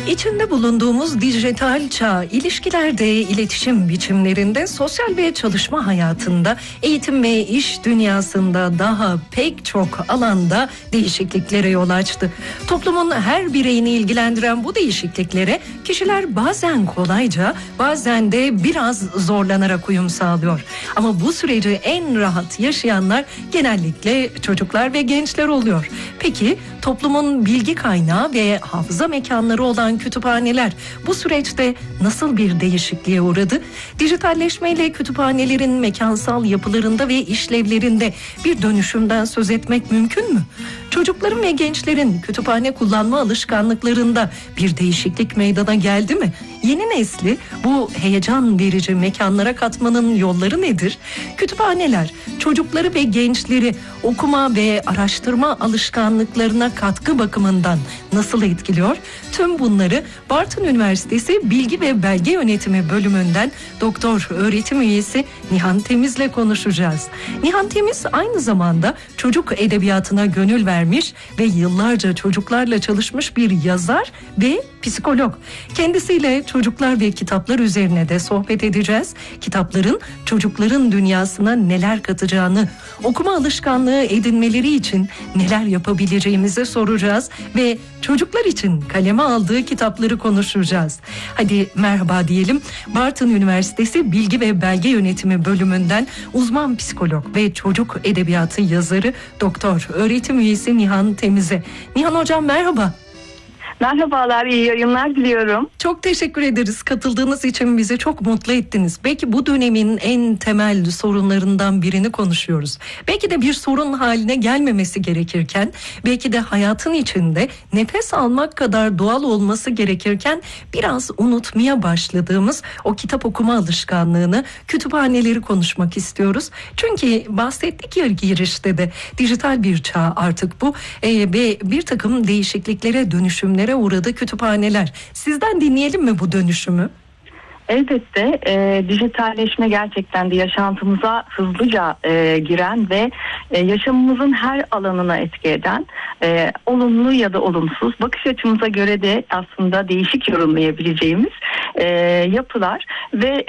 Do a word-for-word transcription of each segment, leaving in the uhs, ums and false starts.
İçinde bulunduğumuz dijital çağ, ilişkilerde, iletişim biçimlerinde, sosyal ve çalışma hayatında, eğitim ve iş dünyasında daha pek çok alanda değişikliklere yol açtı. Toplumun her bireyini ilgilendiren bu değişikliklere kişiler bazen kolayca, bazen de biraz zorlanarak uyum sağlıyor. Ama bu süreci en rahat yaşayanlar genellikle çocuklar ve gençler oluyor. Peki toplumun bilgi kaynağı ve hafıza mekanları olan kütüphaneler bu süreçte nasıl bir değişikliğe uğradı? Dijitalleşmeyle kütüphanelerin mekansal yapılarında ve işlevlerinde bir dönüşümden söz etmek mümkün mü? Çocukların ve gençlerin kütüphane kullanma alışkanlıklarında bir değişiklik meydana geldi mi? Yeni nesli bu heyecan verici mekanlara katmanın yolları nedir? Kütüphaneler çocukları ve gençleri okuma ve araştırma alışkanlıklarına katkı bakımından nasıl etkiliyor? Tüm bunları Bartın Üniversitesi Bilgi ve Belge Yönetimi bölümünden doktor öğretim üyesi Nihan Temiz'le konuşacağız. Nihan Temiz aynı zamanda çocuk edebiyatına gönül vermiş ve yıllarca çocuklarla çalışmış bir yazar ve psikolog. Kendisiyle çocuklar ve kitaplar üzerine de sohbet edeceğiz. Kitapların çocukların dünyasına neler katacağını, okuma alışkanlığı edinmeleri için neler yapabileceğimizi soracağız ve çocuklar için kaleme aldığı kitapları konuşacağız. Hadi merhaba diyelim. Bartın Üniversitesi Bilgi ve Belge Yönetimi bölümünden uzman psikolog ve çocuk edebiyatı yazarı doktor öğretim üyesi Nihan Temiz'e. Nihan hocam merhaba. Merhabalar, iyi yayınlar diliyorum. Çok teşekkür ederiz. Katıldığınız için bizi çok mutlu ettiniz. Belki bu dönemin en temel sorunlarından birini konuşuyoruz. Belki de bir sorun haline gelmemesi gerekirken, belki de hayatın içinde nefes almak kadar doğal olması gerekirken biraz unutmaya başladığımız o kitap okuma alışkanlığını, kütüphaneleri konuşmak istiyoruz. Çünkü bahsettik ya girişte de dijital bir çağ artık bu ee, ve bir takım değişikliklere, dönüşümlere uğradı kütüphaneler. Sizden dinleyelim mi bu dönüşümü? Elbette e, dijitalleşme gerçekten de yaşantımıza hızlıca e, giren ve e, yaşamımızın her alanına etki eden, e, olumlu ya da olumsuz, bakış açımıza göre de aslında değişik yorumlayabileceğimiz e, yapılar ve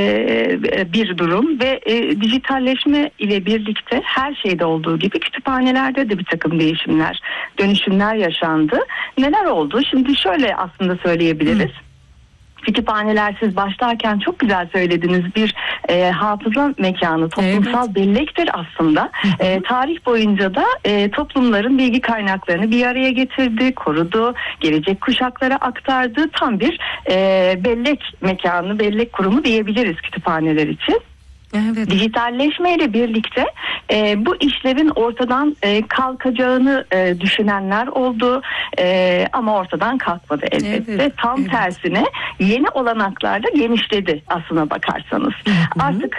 e, bir durum ve e, dijitalleşme ile birlikte her şeyde olduğu gibi kütüphanelerde de bir takım değişimler, dönüşümler yaşandı. Neler oldu? Şimdi şöyle aslında söyleyebiliriz. Hı. Kütüphaneler, siz başlarken çok güzel söylediniz, bir e, hafıza mekanı, toplumsal evet. bellektir aslında. E, tarih boyunca da e, toplumların bilgi kaynaklarını bir araya getirdi, korudu, gelecek kuşaklara aktardı. Tam bir e, bellek mekanı, bellek kurumu diyebiliriz kütüphaneler için. Evet. Dijitalleşmeyle birlikte e, bu işlevin ortadan e, kalkacağını e, düşünenler oldu e, ama ortadan kalkmadı elbette. Evet. Tam evet. tersine yeni olanaklarla genişledi aslına bakarsanız. Hı hı. Artık